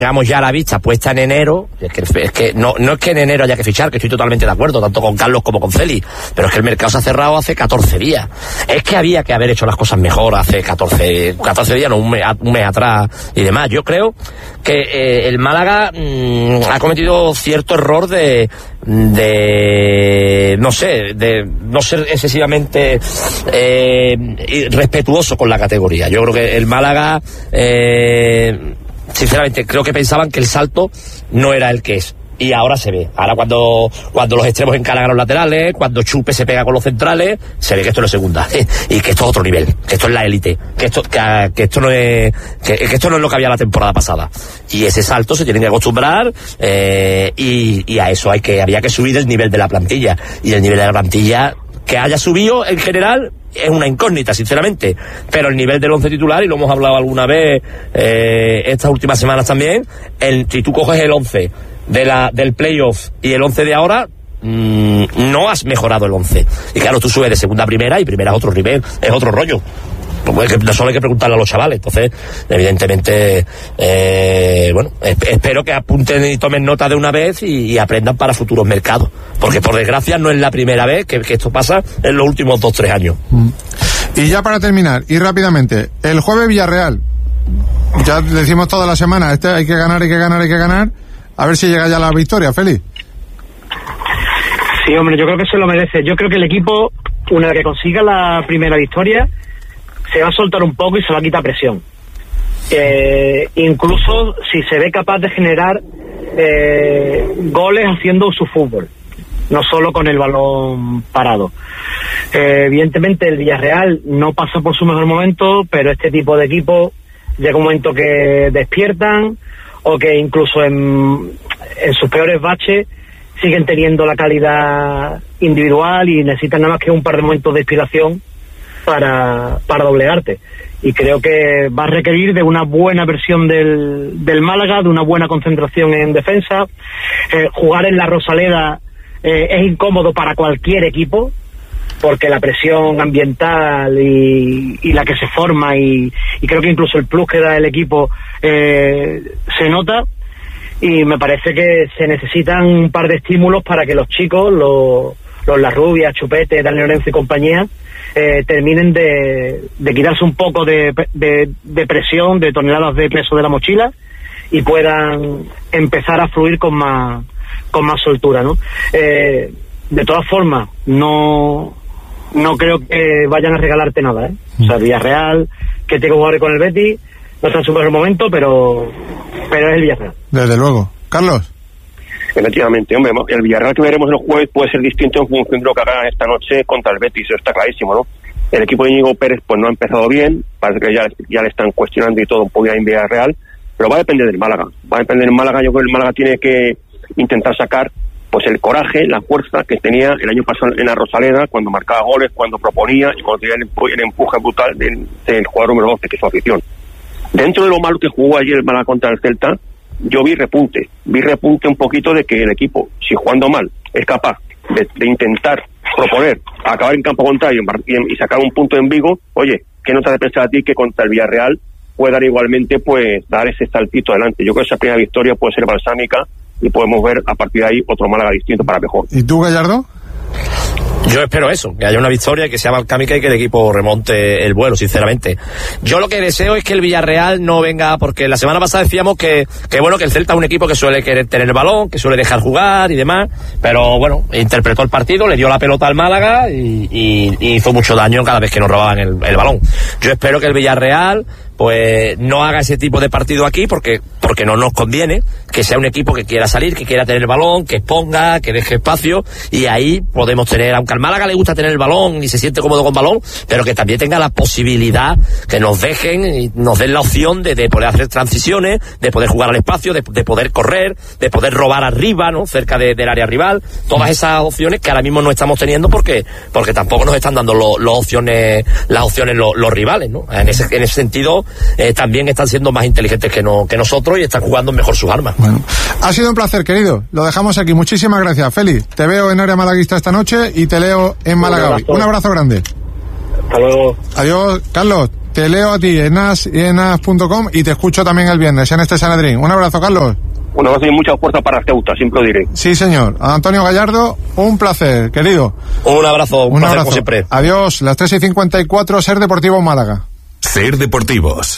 Digamos ya la vista puesta en enero, es que no es que en enero haya que fichar, que estoy totalmente de acuerdo, tanto con Carlos como con Félix, pero es que el mercado se ha cerrado hace 14 días. Es que había que haber hecho las cosas mejor hace 14 días, no un mes atrás y demás. Yo creo que el Málaga ha cometido cierto error de no ser excesivamente respetuoso con la categoría. Yo creo que el Málaga sinceramente creo que pensaban que el salto no era el que es, y ahora se ve. Ahora cuando los extremos encaran a los laterales, cuando Chupe se pega con los centrales, se ve que esto no es segunda, y que esto es otro nivel, que esto es la élite, que esto no es lo que había la temporada pasada, y ese salto se tienen que acostumbrar, y a eso había que subir el nivel de la plantilla, y el nivel de la plantilla que haya subido en general es una incógnita, sinceramente, pero el nivel del 11 titular, y lo hemos hablado alguna vez estas últimas semanas también, si tú coges el 11 del playoff y el 11 de ahora, no has mejorado el 11, y claro, tú subes de segunda a primera, y primera es otro nivel, es otro rollo. No solo hay que preguntarle a los chavales. Entonces, evidentemente, espero que apunten y tomen nota de una vez y aprendan para futuros mercados, porque por desgracia no es la primera vez que esto pasa en los últimos 2-3 años. Y ya para terminar, y rápidamente, el jueves Villarreal, ya decimos toda la semana, hay que ganar, a ver si llega ya la victoria, Félix. Sí, hombre, yo creo que se lo merece. Yo creo que el equipo, una vez que consiga la primera victoria, se va a soltar un poco y se va a quitar presión. Incluso si se ve capaz de generar goles haciendo su fútbol, no solo con el balón parado. Evidentemente el Villarreal no pasa por su mejor momento, pero este tipo de equipos llega un momento que despiertan, o que incluso en sus peores baches siguen teniendo la calidad individual y necesitan nada más que un par de momentos de inspiración para doblegarte. Y creo que va a requerir de una buena versión del Málaga, de una buena concentración en defensa. Jugar en la Rosaleda es incómodo para cualquier equipo, porque la presión ambiental y la que se forma, y creo que incluso el plus que da el equipo se nota, y me parece que se necesitan un par de estímulos para que los chicos, los Larrubia, Chupete, Dani Lorenzo y compañía, terminen de quitarse un poco de presión, de toneladas de peso de la mochila, y puedan empezar a fluir con más soltura, ¿no? De todas formas, no creo que vayan a regalarte nada, ¿eh? O sea, Villarreal, que tiene que jugar con el Betis, no está en su mejor momento, pero es el Villarreal. Desde luego. Carlos. Efectivamente, hombre, el Villarreal que veremos el jueves puede ser distinto en función de lo que haga esta noche contra el Betis, eso está clarísimo, ¿no? El equipo de Íñigo Pérez pues no ha empezado bien, parece que ya le están cuestionando y todo un poco en Villarreal, pero va a depender del Málaga, yo creo que el Málaga tiene que intentar sacar pues el coraje, la fuerza que tenía el año pasado en la Rosaleda, cuando marcaba goles, cuando proponía y cuando tenía el empuje brutal del jugador número 12, que es su afición. Dentro de lo malo que jugó ayer el Málaga contra el Celta, yo vi repunte un poquito de que el equipo, si jugando mal, es capaz de intentar proponer, acabar en campo contrario y sacar un punto en Vigo. Oye, ¿qué no te hace pensar a ti que contra el Villarreal puede dar igualmente, pues, dar ese saltito adelante? Yo creo que esa primera victoria puede ser balsámica y podemos ver a partir de ahí otro Málaga distinto para mejor. ¿Y tú, Gallardo? Yo espero eso, que haya una victoria, que sea balcámica y que el equipo remonte el vuelo, sinceramente. Yo lo que deseo es que el Villarreal no venga, porque la semana pasada decíamos que bueno, que el Celta es un equipo que suele querer tener el balón, que suele dejar jugar y demás, pero bueno, interpretó el partido, le dio la pelota al Málaga y hizo mucho daño cada vez que nos robaban el balón. Yo espero que el Villarreal pues no haga ese tipo de partido aquí, porque no nos conviene, que sea un equipo que quiera salir, que quiera tener el balón, que exponga, que deje espacio, y ahí podemos tener, aunque al Málaga le gusta tener el balón y se siente cómodo con balón, pero que también tenga la posibilidad, que nos dejen y nos den la opción de poder hacer transiciones, de poder jugar al espacio, de poder correr, de poder robar arriba, ¿no?, cerca del área rival. Todas esas opciones que ahora mismo no estamos teniendo porque tampoco nos están dando las opciones los rivales, ¿no? En ese sentido, también están siendo más inteligentes que nosotros y están jugando mejor sus armas. Bueno, ha sido un placer, querido. Lo dejamos aquí. Muchísimas gracias, Félix. Te veo en área malaguista esta noche y te leo en Málaga hoy. Un abrazo grande. Hasta luego. Adiós, Carlos. te leo a ti en as.com y te escucho también el viernes en este Sanedrín. Un abrazo, Carlos. Un abrazo y mucha fuerza para Ceuta, siempre lo diré. Sí, señor. Antonio Gallardo, un placer, querido. Un abrazo, un placer como siempre. Adiós, las 3:54, Ser Deportivo Málaga. Ser Deportivos.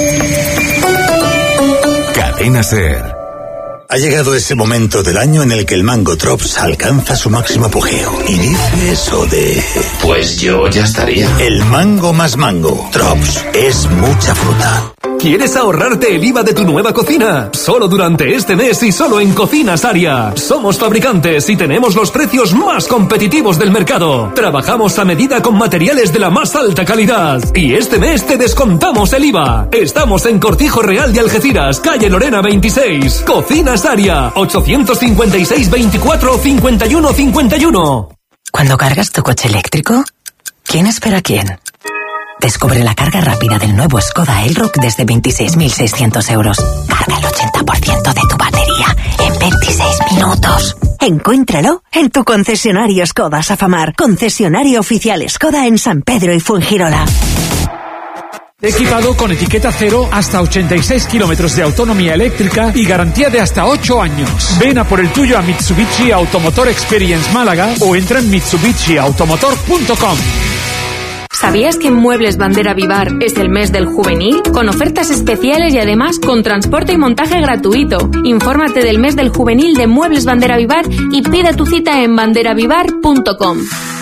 Cadena Ser. Ha llegado ese momento del año en el que el mango Trops alcanza su máximo apogeo. Y dice eso de... Pues yo ya estaría. El mango más mango. Trops es mucha fruta. ¿Quieres ahorrarte el IVA de tu nueva cocina? Solo durante este mes y solo en Cocinas Aria. Somos fabricantes y tenemos los precios más competitivos del mercado. Trabajamos a medida con materiales de la más alta calidad. Y este mes te descontamos el IVA. Estamos en Cortijo Real de Algeciras, calle Lorena 26. Cocinas Aria, 856 24 51 51. Cuando cargas tu coche eléctrico, ¿quién espera a quién? Descubre la carga rápida del nuevo Skoda Elroq desde 26.600 euros. Carga el 80% de tu batería en 26 minutos. Encuéntralo en tu concesionario Skoda Safamar. Concesionario oficial Skoda en San Pedro y Fuengirola. Equipado con etiqueta cero hasta 86 kilómetros de autonomía eléctrica y garantía de hasta 8 años. Ven a por el tuyo a Mitsubishi Automotor Experience Málaga o entra en mitsubishiautomotor.com. ¿Sabías que en Muebles Bandera Vivar es el mes del juvenil? Con ofertas especiales y además con transporte y montaje gratuito. Infórmate del mes del juvenil de Muebles Bandera Vivar y pide tu cita en banderavivar.com.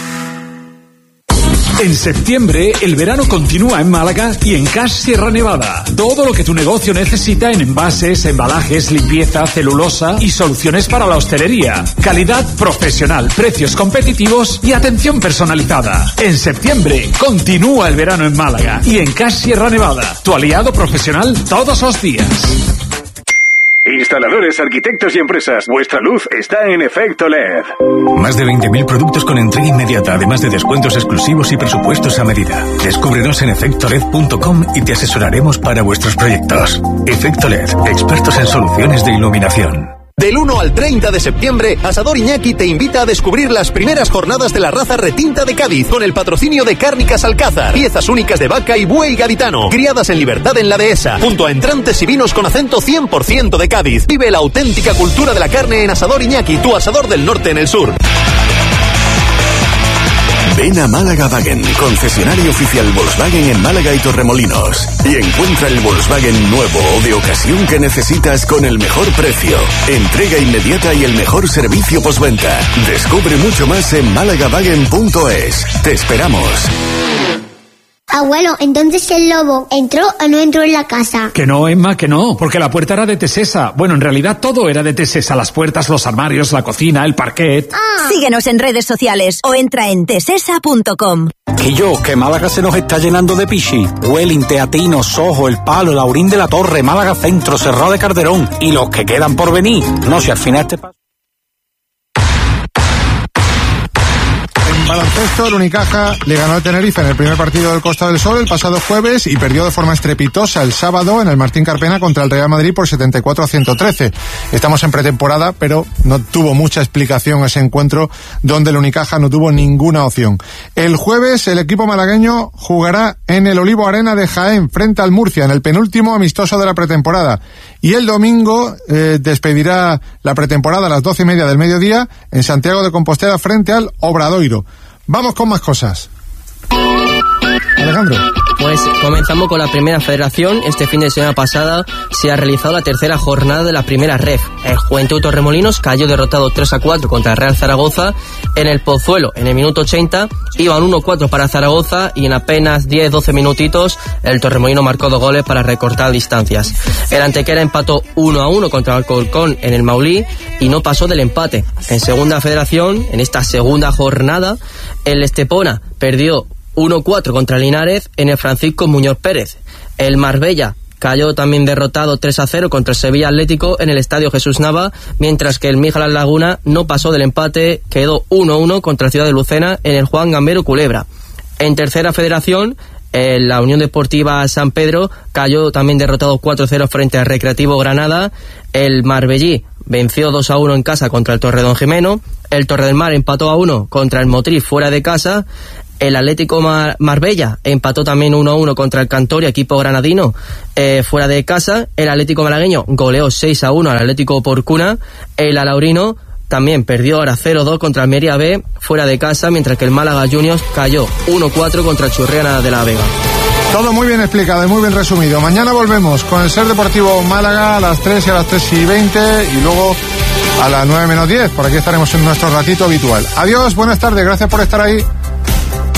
En septiembre, el verano continúa en Málaga y en Cash Sierra Nevada. Todo lo que tu negocio necesita en envases, embalajes, limpieza, celulosa y soluciones para la hostelería. Calidad profesional, precios competitivos y atención personalizada. En septiembre, continúa el verano en Málaga y en Cash Sierra Nevada. Tu aliado profesional todos los días. Instaladores, arquitectos y empresas, vuestra luz está en Efecto LED. Más de 20.000 productos con entrega inmediata, además de descuentos exclusivos y presupuestos a medida. Descúbrenos en efectoled.com y te asesoraremos para vuestros proyectos. Efecto LED, expertos en soluciones de iluminación. Del 1 al 30 de septiembre, Asador Iñaki te invita a descubrir las primeras jornadas de la raza retinta de Cádiz con el patrocinio de Cárnicas Alcázar. Piezas únicas de vaca y buey gaditano, criadas en libertad en la dehesa, junto a entrantes y vinos con acento 100% de Cádiz. Vive la auténtica cultura de la carne en Asador Iñaki, tu asador del norte en el sur. Ven a Málaga Wagen, concesionario oficial Volkswagen en Málaga y Torremolinos. Y encuentra el Volkswagen nuevo o de ocasión que necesitas con el mejor precio, entrega inmediata y el mejor servicio postventa. Descubre mucho más en malagawagen.es. Te esperamos. Abuelo, entonces el lobo ¿entró o no entró en la casa? Que no, Emma, que no, porque la puerta era de Tesesa. Bueno, en realidad todo era de Tesesa, las puertas, los armarios, la cocina, el parquet. Síguenos en redes sociales o entra en tesesa.com. Que Málaga se nos está llenando de pichi. Welling, Teatino, Sojo, El Palo, Laurín de la Torre, Málaga Centro, Cerrado de Calderón y los que quedan por venir. No, si al final te pasa. Baloncesto, el Unicaja le ganó al Tenerife en el primer partido del Costa del Sol el pasado jueves y perdió de forma estrepitosa el sábado en el Martín Carpena contra el Real Madrid por 74-113. Estamos en pretemporada, pero no tuvo mucha explicación ese encuentro donde el Unicaja no tuvo ninguna opción. El jueves el equipo malagueño jugará en el Olivo Arena de Jaén frente al Murcia en el penúltimo amistoso de la pretemporada. Y el domingo despedirá la pretemporada a las 12:30 del mediodía en Santiago de Compostela frente al Obradoiro. Vamos con más cosas. Alejandro. Pues comenzamos con la primera federación. Este fin de semana pasada se ha realizado la tercera jornada de la primera ref. El Juventud Torremolinos cayó derrotado 3-4 contra el Real Zaragoza en el Pozuelo. En el minuto 80 iban 1-4 para Zaragoza y en apenas 10-12 minutitos el Torremolino marcó 2 goles para recortar distancias. El Antequera empató 1-1 contra el Alcorcón en el Maulí y no pasó del empate. En segunda federación, en esta segunda jornada, el Estepona perdió 1-4 contra Linares en el Francisco Muñoz Pérez. El Marbella cayó también derrotado 3-0 contra el Sevilla Atlético en el Estadio Jesús Nava, mientras que el Míjalas Laguna no pasó del empate, quedó 1-1 contra el Ciudad de Lucena en el Juan Gambero Culebra. En tercera federación, la Unión Deportiva San Pedro cayó también derrotado 4-0 frente al Recreativo Granada. El Marbellí venció 2-1 en casa contra el Torredonjimeno. El Torredemar empató 1 contra el Motril fuera de casa. El Atlético Marbella empató también 1-1 contra el Cantoria, equipo granadino, fuera de casa. El Atlético malagueño goleó 6-1 al Atlético Porcuna. El Alaurino también perdió ahora 0-2 contra Almería B, fuera de casa, mientras que el Málaga Juniors cayó 1-4 contra el Churriana de la Vega. Todo muy bien explicado y muy bien resumido. Mañana volvemos con el Ser Deportivo Málaga a las 3 y a las 3:20 y luego a las 9 menos 10. Por aquí estaremos en nuestro ratito habitual. Adiós, buenas tardes, gracias por estar ahí.